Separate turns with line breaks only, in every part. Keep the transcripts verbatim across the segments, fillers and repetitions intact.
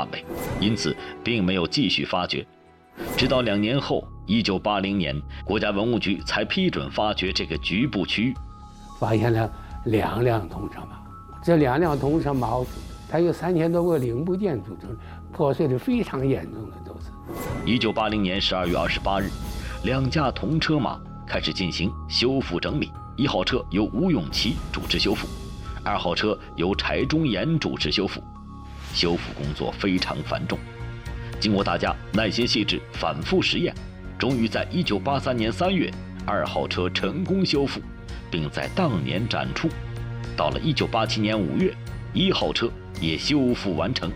范围，因此并没有继续发掘。直到两年后，一九八零年，国家文物局才批准发掘这个局部区域，
发现了两辆铜车马。这两辆铜车马，它有三千多个零部件组成，破碎的非常严重的都是。
一九八零年十二月二十八日，两架铜车马开始进行修复整理。一号车由吴永琪主持修复，二号车由柴忠言主持修复。修复工作非常繁重，经过大家耐心细致、反复实验，终于在一九八三年三月，二号车成功修复，并在当年展出。到了一九八七年五月，一号车也修复完成。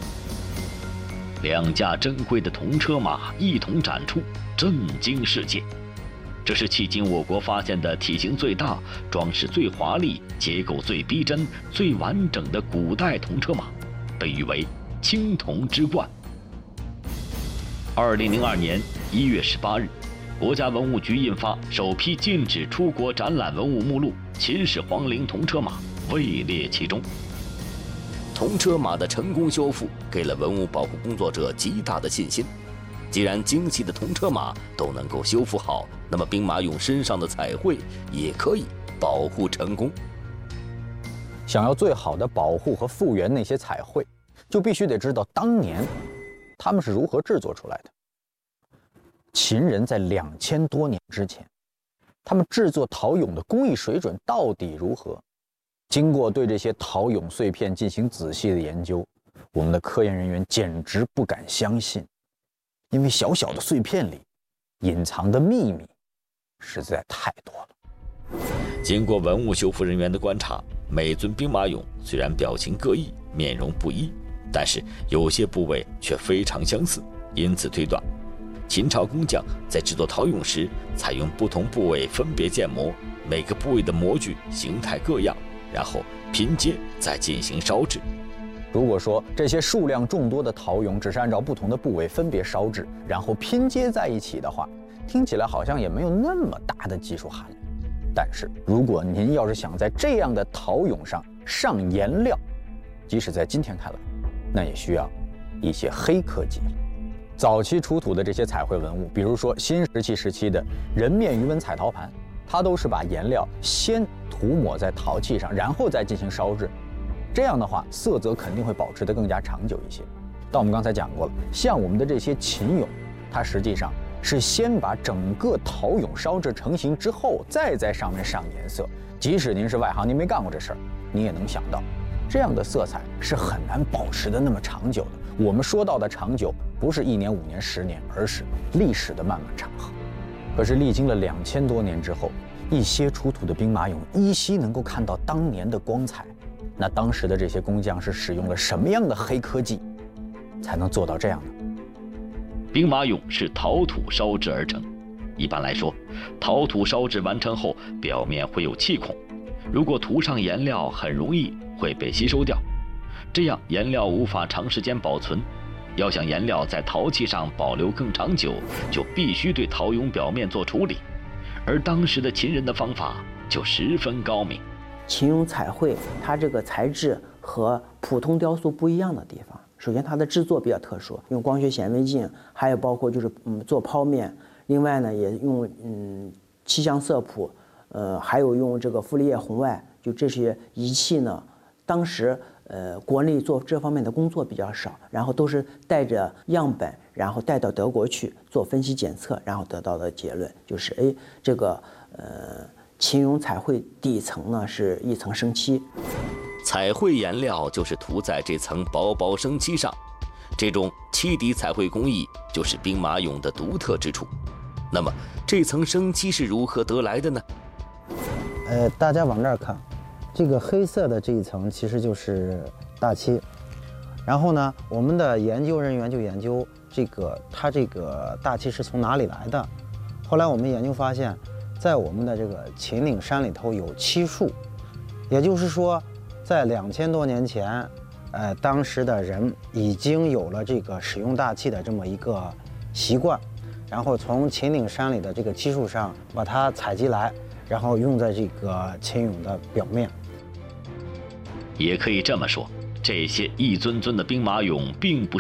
两架珍贵的铜车马一同展出，震惊世界。这是迄今我国发现的体型最大、装饰最华丽、结构最逼真、最完整的古代铜车马，被誉为青铜之冠。二零零二年一月十八日，国家文物局印发首批禁止出国展览文物目录，秦始皇陵铜车马位列其中。
铜车马的成功修复，给了文物保护工作者极大的信心。既然精细的铜车马都能够修复好，那么兵马俑身上的彩绘也可以保护成功。
想要最好的保护和复原那些彩绘，就必须得知道当年他们是如何制作出来的。秦人在两千多年之前，他们制作陶俑的工艺水准到底如何？经过对这些陶俑碎片进行仔细的研究，我们的科研人员简直不敢相信。因为小小的碎片里隐藏的秘密实在太多了。
经过文物修复人员的观察，每尊兵马俑虽然表情各异、面容不一，但是有些部位却非常相似，因此推断，秦朝工匠在制作陶俑时，采用不同部位分别建模，每个部位的模具形态各样，然后拼接再进行烧制。
如果说这些数量众多的陶俑只是按照不同的部位分别烧制，然后拼接在一起的话，听起来好像也没有那么大的技术含量。但是如果您要是想在这样的陶俑上上颜料，即使在今天看来，那也需要一些黑科技了。早期出土的这些彩绘文物，比如说新石器时期的人面鱼纹彩陶盘，它都是把颜料先涂抹在陶器上，然后再进行烧制。这样的话，色泽肯定会保持得更加长久一些。但我们刚才讲过了，像我们的这些秦俑，它实际上是先把整个陶俑烧制成型之后，再在上面上颜色。即使您是外行，您没干过这事儿，你也能想到，这样的色彩是很难保持的那么长久的。我们说到的长久，不是一年、五年、十年，而是历史的漫漫长河。可是历经了两千多年之后，一些出土的兵马俑依稀能够看到当年的光彩。那当时的这些工匠是使用了什么样的黑科技，才能做到这样呢？
兵马俑是陶土烧制而成，一般来说，陶土烧制完成后，表面会有气孔，如果涂上颜料，很容易会被吸收掉，这样颜料无法长时间保存。要想颜料在陶器上保留更长久，就必须对陶俑表面做处理，而当时的秦人的方法就十分高明。
秦俑彩绘，它这个材质和普通雕塑不一样的地方，首先它的制作比较特殊，用光学显微镜，还有包括就是嗯做剖面，另外呢也用嗯气象色谱，呃还有用这个傅立叶红外，就这些仪器呢，当时呃国内做这方面的工作比较少，然后都是带着样本，然后带到德国去做分析检测，然后得到的结论就是哎这个呃。秦俑彩绘底层呢是一层生漆，
彩绘颜料就是涂在这层薄薄生漆上，这种漆底彩绘工艺就是兵马俑的独特之处。那么这层生漆是如何得来的呢？
呃，大家往这儿看，这个黑色的这一层其实就是大漆。然后呢，我们的研究人员就研究这个它这个大漆是从哪里来的。后来我们研究发现，在我们的这个秦岭山里头有漆树，也就是说，在两千多年前，呃，当时的人已经有了这个使用大漆的这么一个习惯，然后从秦岭山里的这个漆树上把它采集来，然后用在这个秦俑的表面。
也可以这么说，这些一尊尊的兵马俑并不